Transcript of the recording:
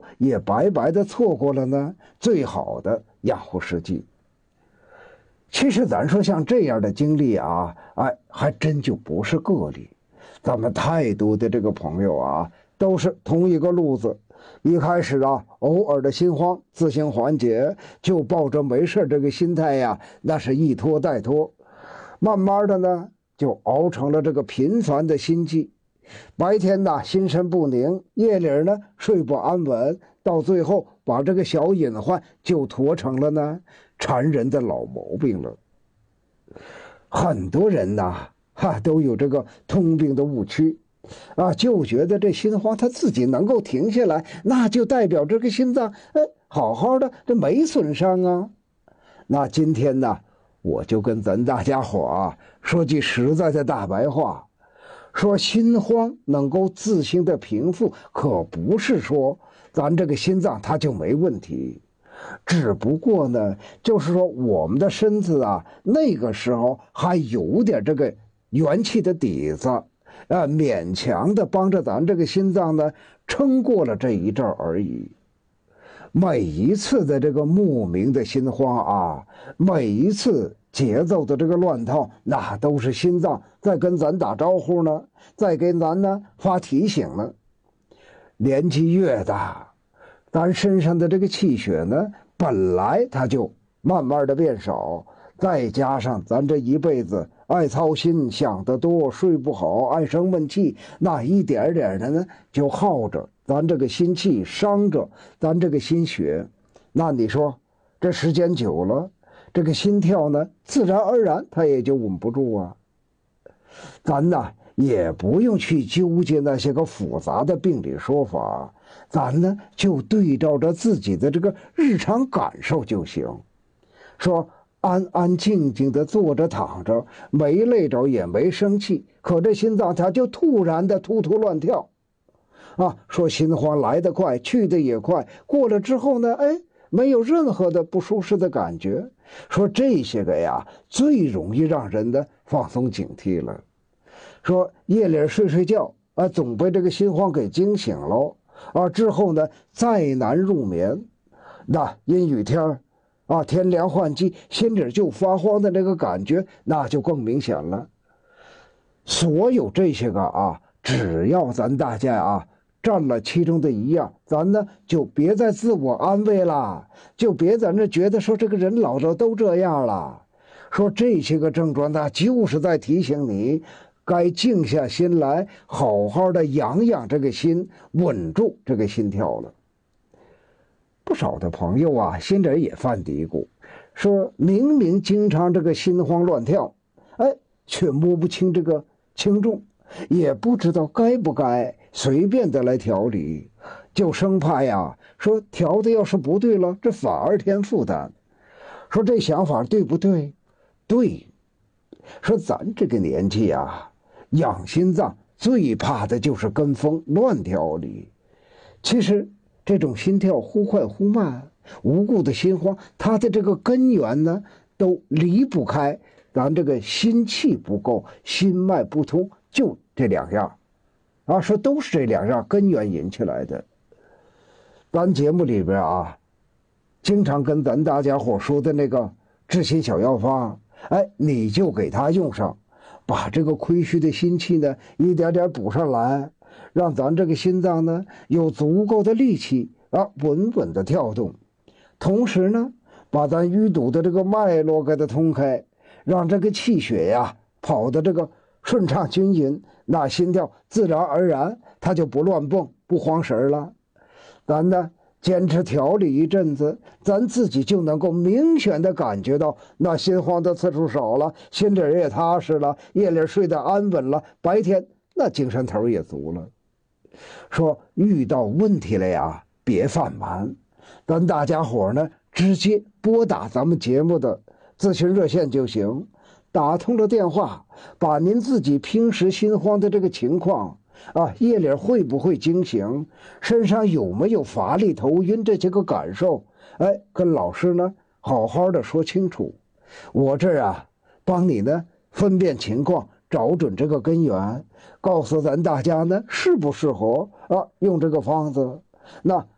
也白白的错过了呢最好的养护时机。其实咱说像这样的经历啊，还真就不是个例。咱们太多的这个朋友啊，都是同一个路子。一开始啊，偶尔的心慌自行缓解，就抱着没事这个心态呀，那是一拖再拖。慢慢的呢，就熬成了这个频繁的心悸。白天呢心神不宁，夜里呢睡不安稳，到最后把这个小隐患就拖成了呢缠人的老毛病了。很多人呐，都有这个通病的误区啊，就觉得这心慌它自己能够停下来，那就代表这个心脏好好的，这没损伤啊。那今天呢，我就跟咱大家伙啊说句实在的大白话，说心慌能够自行的平复，可不是说咱这个心脏它就没问题，只不过呢，就是说我们的身子啊，那个时候还有点这个元气的底子，勉强的帮着咱这个心脏呢撑过了这一阵而已。每一次的这个莫名的心慌啊，每一次节奏的这个乱套，那都是心脏在跟咱打招呼呢，在给咱呢发提醒呢。年纪越大，咱身上的这个气血呢，本来它就慢慢的变少，再加上咱这一辈子爱操心，想得多，睡不好，爱生闷气，那一点点的呢就耗着咱这个心气，伤着咱这个心血。那你说这时间久了，这个心跳呢自然而然它也就稳不住啊。咱呢也不用去纠结那些个复杂的病理说法，咱呢就对照着自己的这个日常感受就行。说安安静静的坐着躺着，没累着也没生气，可这心脏它就突然的突突乱跳啊。说心慌来得快，去得也快，过了之后呢，没有任何的不舒适的感觉。说这些个呀，最容易让人的放松警惕了。说夜里睡觉啊，总被这个心慌给惊醒了啊，之后呢再难入眠。那阴雨天啊，天凉换季，心里就发慌的那个感觉，那就更明显了。所有这些个啊，只要咱大家啊占了其中的一样，咱呢就别再自我安慰了，就别在那觉得说这个人老了都这样了。说这些个症状，那就是在提醒你该静下心来，好好的养养这个心，稳住这个心跳了。不少的朋友啊，心里也犯嘀咕，说明明经常这个心慌乱跳，却摸不清这个轻重，也不知道该不该随便的来调理，就生怕呀，说调的要是不对了，这反而添负担。说这想法对不对？对。说咱这个年纪啊，养心脏最怕的就是跟风乱调理。其实这种心跳忽快忽慢，无故的心慌，它的这个根源呢，都离不开咱这个心气不够，心脉不通，就这两样啊，说都是这两样根源引起来的。咱节目里边啊，经常跟咱大家伙说的那个治心小药方，你就给它用上，把这个亏虚的心气呢一点点补上来，让咱这个心脏呢有足够的力气啊，稳稳的跳动。同时呢，把咱淤堵的这个脉络给它通开，让这个气血呀跑的这个顺畅均匀，那心跳自然而然它就不乱蹦不慌神了。咱呢坚持调理一阵子，咱自己就能够明显的感觉到那心慌的次数少了，心里也踏实了，夜里睡得安稳了，白天那精神头也足了。说遇到问题了呀，别犯瞒，咱大家伙呢直接拨打咱们节目的咨询热线就行。打通了电话，把您自己平时心慌的这个情况啊，夜里会不会惊醒，身上有没有乏力头晕这些个感受，跟老师呢好好的说清楚。我这啊帮你呢分辨情况，找准这个根源，告诉咱大家呢适不适合啊用这个方子。那